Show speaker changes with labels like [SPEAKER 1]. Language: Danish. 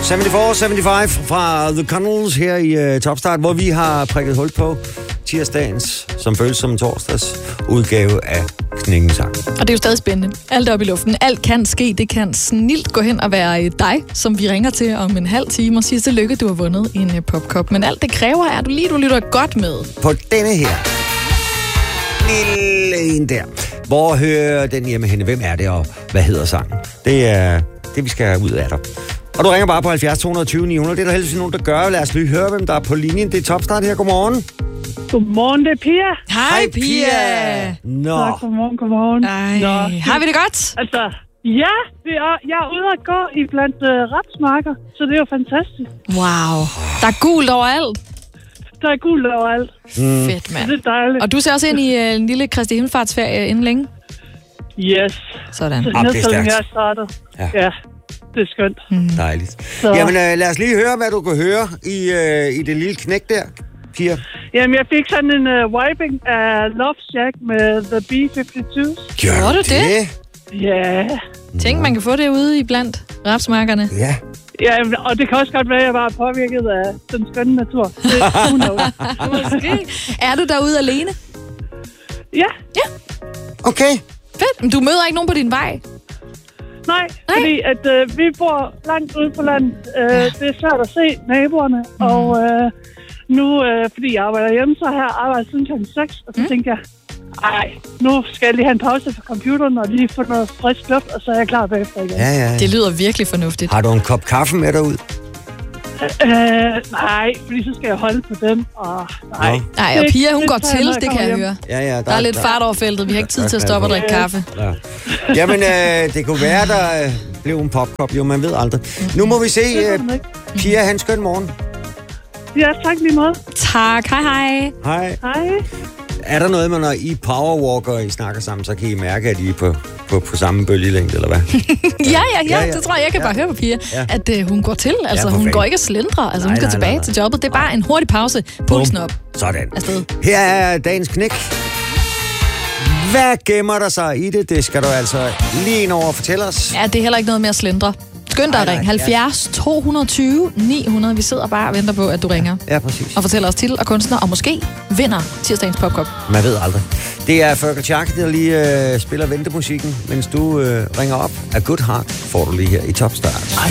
[SPEAKER 1] 74-75 fra The Connells her i Topstart, hvor vi har prikket hul på tirsdagens, som føles som en torsdags, udgave af Knækkensang.
[SPEAKER 2] Og det er jo stadig spændende. Alt er oppe i luften. Alt kan ske. Det kan snilt gå hen og være dig, som vi ringer til om en halv time og siger tillykke, du har vundet en popkop. Men alt det kræver, at du lytter godt med.
[SPEAKER 1] På denne her lille en der, hvor hører den hjemme henne? Hvem er det, og hvad hedder sangen? Det er det, vi skal ud af dig. Og du ringer bare på 70 220 900. Det er der heldigvis nogen, der gør. Lad os lige høre, hvem der er på linjen. Det er Topstart her. Godmorgen.
[SPEAKER 3] Godmorgen, det er Pia.
[SPEAKER 2] Hej, Pia.
[SPEAKER 1] Nå.
[SPEAKER 3] Ja, godmorgen.
[SPEAKER 2] Har vi det godt?
[SPEAKER 3] Altså, ja, jeg er ude at gå i blandt rapsmarker, så det er jo fantastisk.
[SPEAKER 2] Wow. Der er gult overalt.
[SPEAKER 3] Der er gult overalt.
[SPEAKER 2] Fedt, mand.
[SPEAKER 3] Det er dejligt.
[SPEAKER 2] Og du ser også ind i en lille Kristi Himmelfartsferie inden længe?
[SPEAKER 3] Yes.
[SPEAKER 2] Sådan.
[SPEAKER 3] Så
[SPEAKER 1] det er
[SPEAKER 3] næste gang
[SPEAKER 1] stærkt.
[SPEAKER 3] jeg starter. Ja, det er skønt.
[SPEAKER 1] Dejligt.
[SPEAKER 3] Så.
[SPEAKER 1] Jamen, lad os lige høre, hvad du kan høre i det lille knæk der, Pia.
[SPEAKER 3] Jamen, jeg fik sådan en wiping af Love Shack med The B-52s.
[SPEAKER 2] Gjorde du det?
[SPEAKER 3] Ja.
[SPEAKER 2] Tænk, man kan få det ude i blandt rapsmarkerne.
[SPEAKER 1] Ja.
[SPEAKER 3] Ja, og det kan også godt være, at jeg var påvirket af den skønne natur. Det er
[SPEAKER 2] Måske. Er du derude alene?
[SPEAKER 3] Ja.
[SPEAKER 1] Okay.
[SPEAKER 2] Fedt. Men du møder ikke nogen på din vej?
[SPEAKER 3] Nej, fordi at vi bor langt ude på landet. Det er svært at se naboerne, og nu, fordi jeg arbejder hjemme, så har jeg arbejdet siden kl. 6, og så tænker jeg, nu skal jeg lige have en pause fra computeren og lige få noget frisk luft, og så er jeg klar bagefter igen.
[SPEAKER 1] Ja.
[SPEAKER 2] Det lyder virkelig fornuftigt.
[SPEAKER 1] Har du en kop kaffe med derud?
[SPEAKER 3] Nej, fordi så skal jeg holde på den, og nej.
[SPEAKER 2] Nej, og Pia, hun går
[SPEAKER 3] tager
[SPEAKER 2] til,
[SPEAKER 3] når
[SPEAKER 2] det kan jeg
[SPEAKER 3] kommer
[SPEAKER 2] høre.
[SPEAKER 1] Ja.
[SPEAKER 2] Der er lidt fart over feltet. Vi har ikke tid til at stoppe og drikke kaffe.
[SPEAKER 1] Ja. Jamen, det kunne være, der blev en popkop. Jo, man ved aldrig. Nu må vi se, Pia, han skøn morgen.
[SPEAKER 3] Ja, tak lige måde.
[SPEAKER 2] Tak. Hej.
[SPEAKER 1] Hej.
[SPEAKER 3] Hej.
[SPEAKER 1] Er der noget, når I powerwalker, I snakker sammen, så kan I mærke, at I er på samme bølgelængde, eller hvad?
[SPEAKER 2] Ja. Det tror jeg kan bare høre på Pia, at hun går til. Altså, hun går ikke og slendrer. Altså, hun skal tilbage til jobbet. Det er bare en hurtig pause. Pulsen op.
[SPEAKER 1] Sådan.
[SPEAKER 2] Afsted.
[SPEAKER 1] Her er dagens knæk. Hvad gemmer der sig i det? Det skal du altså lige ind over og fortælle os.
[SPEAKER 2] Ja, det er heller ikke noget med at slendre. Skynd dig at ringe. 70 220 900. Vi sidder bare og venter på, at du ringer.
[SPEAKER 1] Ja, præcis.
[SPEAKER 2] Og fortæller os til og kunstner, og måske vinder tirsdagens popkop.
[SPEAKER 1] Man ved aldrig. Det er Fergie Chak, der lige spiller ventemusikken, mens du ringer op. A Good Heart får du lige her i Topstart.